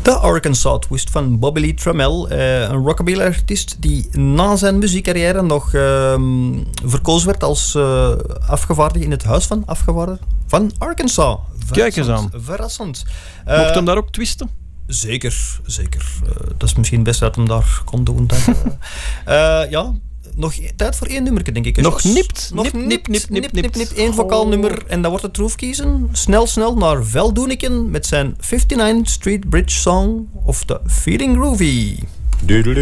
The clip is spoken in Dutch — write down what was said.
De Arkansas Twist van Bobby Lee Trammell, een rockabilly-artiest die na zijn muziekcarrière nog verkozen werd als afgevaardigde in het Huis van Afgevaardigden van Arkansas. Kijk eens aan. Verrassend. Mocht hem daar ook twisten? Zeker. Dat is misschien best dat hem daar kon doen. Ja, nog tijd voor 1 nummer, denk ik. Nog nipt. Nip. 1 vocaal nummer en dan wordt het Troef kiezen. Snel naar Veldoniken met zijn 59th Street Bridge Song of The Feeling Groovy.